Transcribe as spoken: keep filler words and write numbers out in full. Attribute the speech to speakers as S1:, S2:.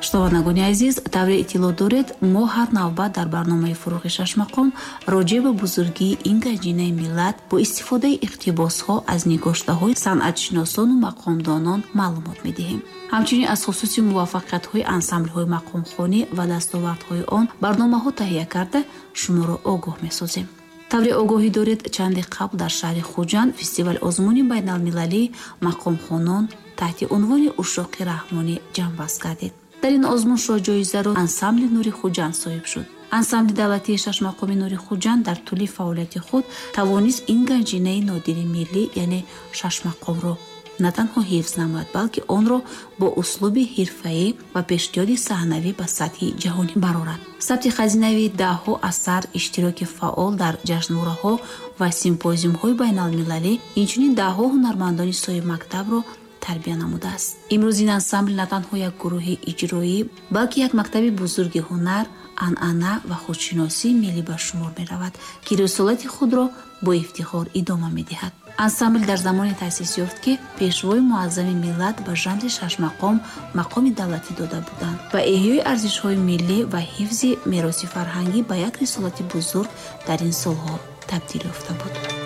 S1: шунавандагони азиз, тавре иттилоъ доред, мо ҳар навбат дар барномаи фурӯғи шашмақом роҷеъ ба бузургии ин ганҷинаи миллат бо истифодаи иқтибосҳо аз нигоштаҳои санъатшиносону мақомдонон маълумот медиҳем. ҳамчунин аз хусуси муваффақиятҳои ансамблҳои мақомхонӣ ва дастовардҳои он барномаҳо таҳия карда шуморо огоҳ месозем. тавре огоҳӣ доред, чанди қабл дар шаҳри Хуҷанд фестивал озмуни байналмилалии мақомхонон таҳти унвони Ушоқи Раҳмонӣ ҷамъбаст гардид. дар ин озмун шоҳҷоизаро ансамбли Нури Хуҷанд соҳиб шуд. ансамбли давлатии шашмақоми Нури Хуҷанд дар тӯли фаъолияти худ тавонист ин ганҷинаи нодири миллӣ, яъне шашмақомро на танҳо ҳифз намояд, балки онро бо услуби ҳирфаӣ ва пешниҳоди саҳнавӣ ба сатҳи ҷаҳонӣ барорад. сабти хазинави даҳҳо асар, иштироки фаъол дар ҷашнвораҳо ва симпозиумҳои байналмилалӣ, инчунин даҳҳо ҳунармандони соҳиби мактабро тарбия намудааст. имрӯз ин ансамбл на танҳо як гурӯҳи иҷроӣ, балки як мактаби бузурги ҳунар, анъана ва худшиносии миллӣ ба шумор меравад, ки рисолати худро бо ифтихор идома медиҳад. ансамбл дар замоне таъсис ёфт, ки пешвои муаззами миллат ба жанри шашмақом мақоми давлатӣ дода буданд ва эҳёи арзишҳои миллӣ ва ҳифзи мероси фарҳангӣ ба як рисолати бузург дар ин солҳо табдил ёфта буд.